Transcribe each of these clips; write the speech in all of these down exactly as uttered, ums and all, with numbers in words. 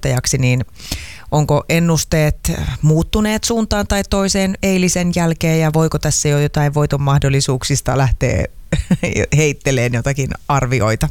voittajaksi, niin onko ennusteet muuttuneet suuntaan tai toiseen eilisen jälkeen ja voiko tässä jo jotain voiton mahdollisuuksista lähteä heitteleen jotakin arvioita?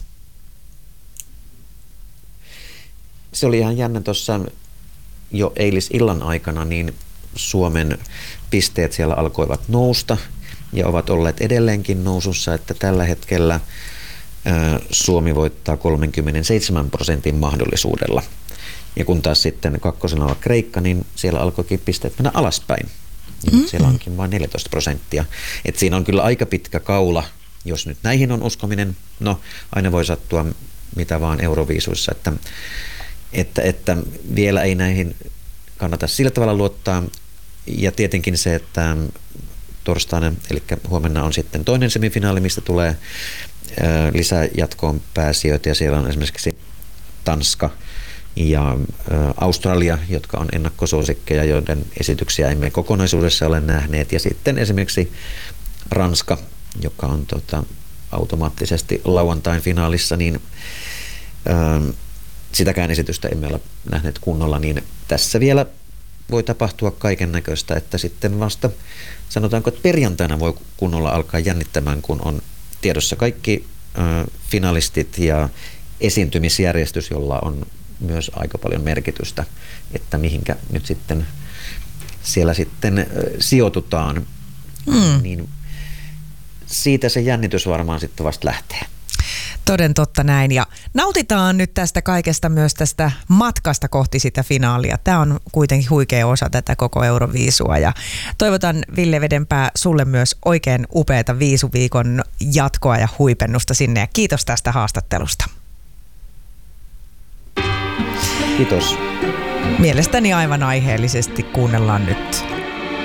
Se oli ihan jännä tuossa jo eilisillan aikana, niin Suomen pisteet siellä alkoivat nousta ja ovat olleet edelleenkin nousussa, että tällä hetkellä Suomi voittaa kolmekymmentäseitsemän prosentin mahdollisuudella. Ja kun taas sitten kakkosena on Kreikka, niin siellä alkoikin pisteet mennä alaspäin. Mm-hmm. Siellä onkin vain neljätoista prosenttia. Et siinä on kyllä aika pitkä kaula, jos nyt näihin on uskominen. No, aina voi sattua mitä vaan Euroviisuissa, että, että, että vielä ei näihin kannata sillä tavalla luottaa. Ja tietenkin se, että torstaina, eli huomenna on sitten toinen semifinaali, mistä tulee lisää jatkoon pääsijöitä, ja siellä on esimerkiksi Tanska ja Australia, jotka on ennakkosuosikkeja, joiden esityksiä emme kokonaisuudessa ole nähneet, ja sitten esimerkiksi Ranska, joka on tota, automaattisesti lauantain finaalissa, niin ää, sitäkään esitystä emme ole nähneet kunnolla, niin tässä vielä voi tapahtua kaiken näköistä, että sitten vasta sanotaanko, että perjantaina voi kunnolla alkaa jännittämään, kun on tiedossa kaikki ää, finalistit ja esiintymisjärjestys, jolla on myös aika paljon merkitystä, että mihinkä nyt sitten siellä sitten ää, sijoitutaan, mm. niin siitä se jännitys varmaan sitten vasta lähtee. Toden totta näin, ja nautitaan nyt tästä kaikesta myös tästä matkasta kohti sitä finaalia. Tämä on kuitenkin huikea osa tätä koko Euroviisua, ja toivotan Ville Vedenpää sulle myös oikein upeata viisuviikon jatkoa ja huipennusta sinne, ja kiitos tästä haastattelusta. Kiitos. Mielestäni aivan aiheellisesti kuunnellaan nyt